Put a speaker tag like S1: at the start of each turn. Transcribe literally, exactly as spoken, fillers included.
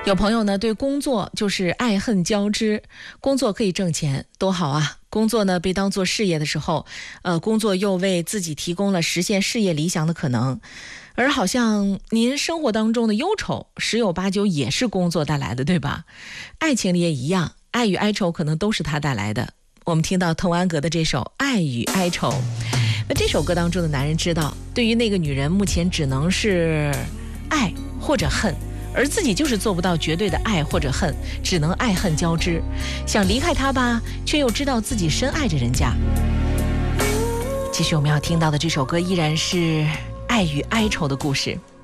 S1: 有朋友呢对工作就是爱恨交织，工作可以挣钱，多好啊！工作呢被当作事业的时候，呃，工作又为自己提供了实现事业理想的可能。而好像您生活当中的忧愁，十有八九也是工作带来的，对吧？爱情里也一样，爱与哀愁可能都是他带来的。我们听到童安格的这首《爱与哀愁》，那这首歌当中的男人知道，对于那个女人目前只能是爱或者恨，而自己就是做不到绝对的爱或者恨，只能爱恨交织，想离开他吧，却又知道自己深爱着人家。继续我们要听到的这首歌依然是爱与哀愁的故事。